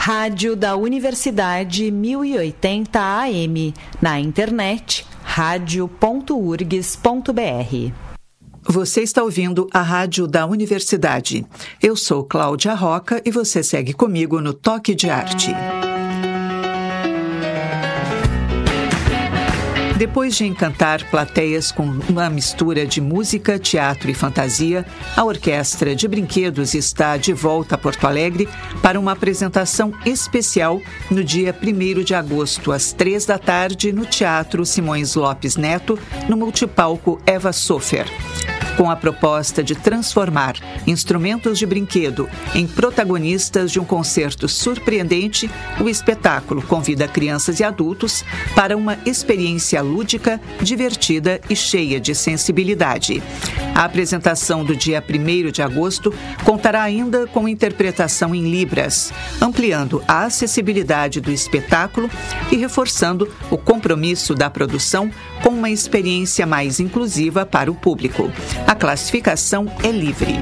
Rádio da Universidade 1080 AM. Na internet, radio.urgs.br. Você está ouvindo a Rádio da Universidade. Eu sou Cláudia Roca e você segue comigo no Toque de Arte. Depois de encantar plateias com uma mistura de música, teatro e fantasia, a Orquestra de Brinquedos está de volta a Porto Alegre para uma apresentação especial no dia 1º de agosto, às 3 da tarde, no Teatro Simões Lopes Neto, no multipalco Eva Sofer. Com a proposta de transformar instrumentos de brinquedo em protagonistas de um concerto surpreendente, o espetáculo convida crianças e adultos para uma experiência lúdica, divertida e cheia de sensibilidade. A apresentação do dia 1º de agosto contará ainda com interpretação em Libras, ampliando a acessibilidade do espetáculo e reforçando o compromisso da produção com uma experiência mais inclusiva para o público. A classificação é livre.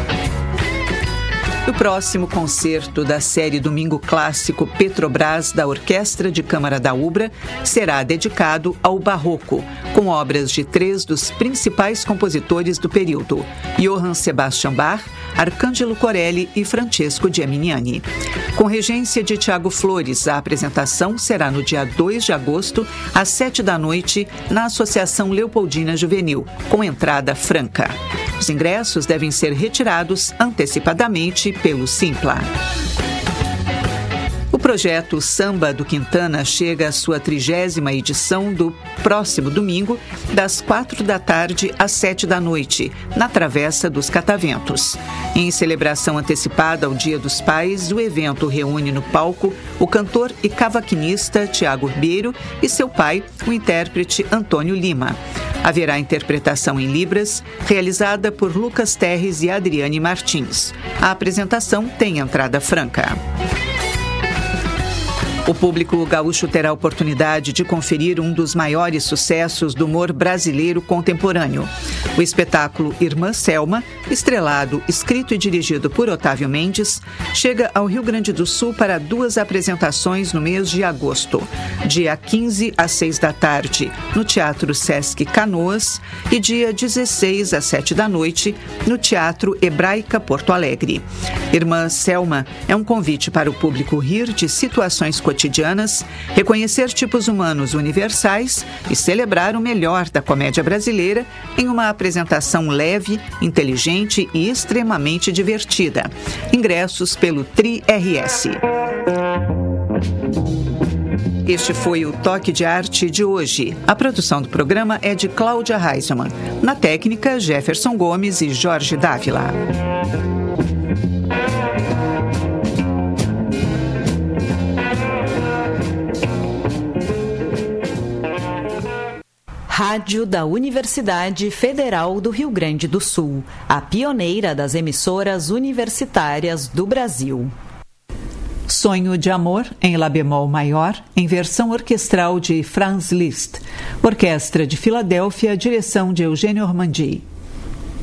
O próximo concerto da série Domingo Clássico Petrobras da Orquestra de Câmara da Ubra será dedicado ao barroco, com obras de 3 dos principais compositores do período: Johann Sebastian Bach, Arcangelo Corelli e Francesco Geminiani. Com regência de Tiago Flores, a apresentação será no dia 2 de agosto, às 7 da noite, na Associação Leopoldina Juvenil, com entrada franca. Os ingressos devem ser retirados antecipadamente pelo Simpla. O projeto Samba do Quintana chega à sua 30ª edição do próximo domingo, das 4 da tarde às 7 da noite, na Travessa dos Cataventos. Em celebração antecipada ao Dia dos Pais, o evento reúne no palco o cantor e cavaquinista Tiago Ribeiro e seu pai, o intérprete Antônio Lima. Haverá interpretação em Libras, realizada por Lucas Terres e Adriane Martins. A apresentação tem entrada franca. O público gaúcho terá a oportunidade de conferir um dos maiores sucessos do humor brasileiro contemporâneo. O espetáculo Irmã Selma, estrelado, escrito e dirigido por Otávio Mendes, chega ao Rio Grande do Sul para 2 apresentações no mês de agosto, dia 15 às 6 da tarde, no Teatro Sesc Canoas, e dia 16 às 7 da noite, no Teatro Hebraica Porto Alegre. Irmã Selma é um convite para o público rir de situações cotidianas, reconhecer tipos humanos universais e celebrar o melhor da comédia brasileira em uma apresentação leve, inteligente e extremamente divertida. Ingressos pelo TRI-RS. Este foi o Toque de Arte de hoje. A produção do programa é de Cláudia Reisemann. Na técnica, Jefferson Gomes e Jorge Dávila. Rádio da Universidade Federal do Rio Grande do Sul, a pioneira das emissoras universitárias do Brasil. Sonho de Amor, em Lá bemol maior, em versão orquestral de Franz Liszt. Orquestra de Filadélfia, direção de Eugênio Ormandy.